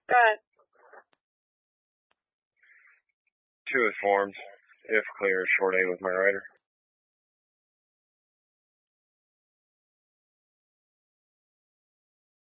Go ahead. 2 is formed. If clear, short A with my rider.